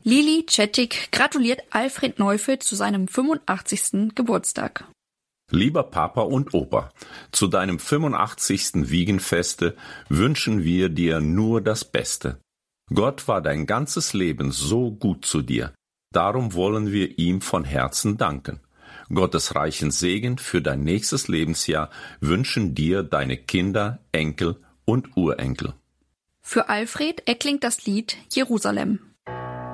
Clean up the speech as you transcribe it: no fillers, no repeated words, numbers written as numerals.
Lili Czettik gratuliert Alfred Neufeld zu seinem 85. Geburtstag. Lieber Papa und Opa, zu deinem 85. Wiegenfeste wünschen wir dir nur das Beste. Gott war dein ganzes Leben so gut zu dir. Darum wollen wir ihm von Herzen danken. Gottes reichen Segen für dein nächstes Lebensjahr wünschen dir deine Kinder, Enkel und Urenkel. Für Alfred erklingt das Lied Jerusalem.